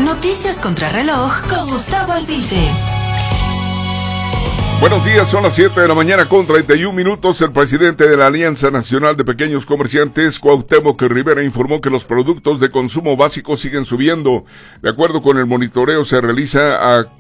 Noticias contra reloj con Gustavo Albite. Buenos días, son las 7 de la mañana con 31 minutos. El presidente de la Alianza Nacional de Pequeños Comerciantes, Cuauhtémoc Rivera, informó que los productos de consumo básico siguen subiendo. De acuerdo con el monitoreo, se realiza a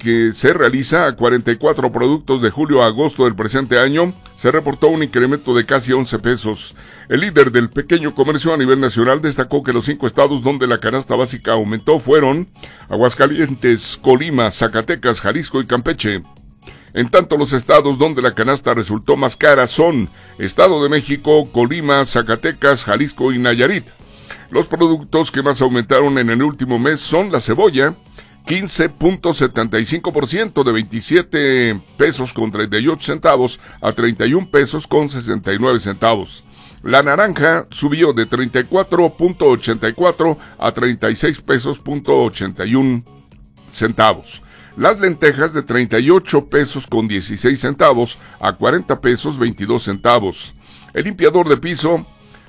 44 productos de julio a agosto del presente año. Se reportó un incremento de casi 11 pesos. El líder del pequeño comercio a nivel nacional destacó que los 5 estados donde la canasta básica aumentó fueron Aguascalientes, Colima, Zacatecas, Jalisco y Campeche. En tanto, los estados donde la canasta resultó más cara son Estado de México, Colima, Zacatecas, Jalisco y Nayarit. Los productos que más aumentaron en el último mes son la cebolla, 15.75% de 27 pesos con 38 centavos a 31 pesos con 69 centavos. La naranja subió de 34.84 a 36 pesos punto 81 centavos. Las lentejas de 38 pesos con 16 centavos a 40 pesos 22 centavos. El limpiador de piso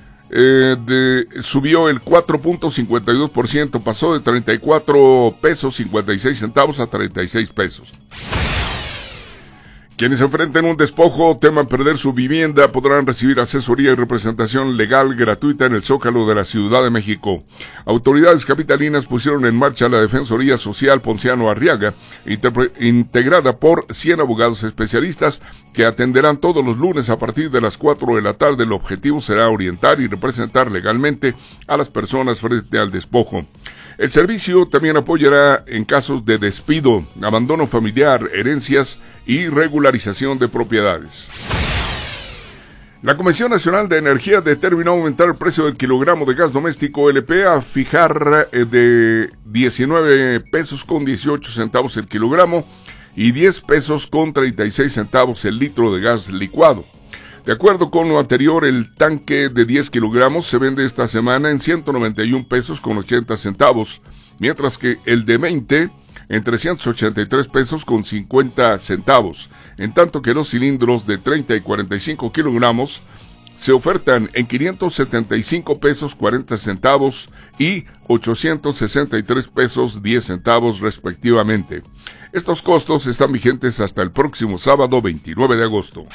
subió el 4.52%, pasó de 34 pesos 56 centavos a 36 pesos. Quienes enfrenten un despojo o teman perder su vivienda podrán recibir asesoría y representación legal gratuita en el Zócalo de la Ciudad de México. Autoridades capitalinas pusieron en marcha la Defensoría Social Ponciano Arriaga, integrada por 100 abogados especialistas que atenderán todos los lunes a partir de las 4 de la tarde. El objetivo será orientar y representar legalmente a las personas frente al despojo. El servicio también apoyará en casos de despido, abandono familiar, herencias y regularización de propiedades. La Comisión Nacional de Energía determinó aumentar el precio del kilogramo de gas doméstico LP a fijar de 19 pesos con 18 centavos el kilogramo y 10 pesos con 36 centavos el litro de gas licuado. De acuerdo con lo anterior, el tanque de 10 kilogramos se vende esta semana en 191 pesos con 80 centavos, mientras que el de 20 en 383 pesos con 50 centavos, en tanto que los cilindros de 30 y 45 kilogramos se ofertan en 575 pesos 40 centavos y 863 pesos 10 centavos respectivamente. Estos costos están vigentes hasta el próximo sábado 29 de agosto.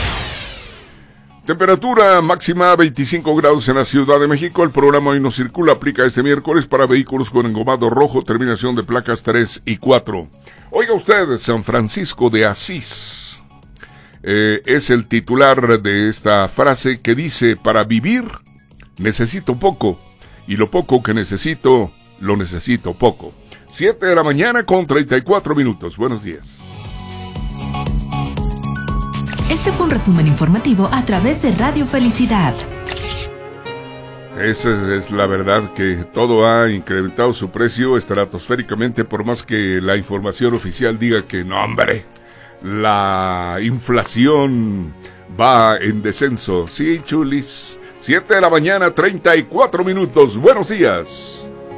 Temperatura máxima 25 grados en la Ciudad de México. El programa Hoy No Circula aplica este miércoles para vehículos con engomado rojo, terminación de placas 3 y 4. Oiga usted, San Francisco de Asís es el titular de esta frase que dice: para vivir necesito poco, y lo poco que necesito, lo necesito poco. 7 de la mañana con 34 minutos. Buenos días. Este fue un resumen informativo a través de Radio Felicidad. Esa es la verdad, que todo ha incrementado su precio estratosféricamente, por más que la información oficial diga que no, hombre, la inflación va en descenso. Sí, chulis. 7 de la mañana, 34 minutos. Buenos días.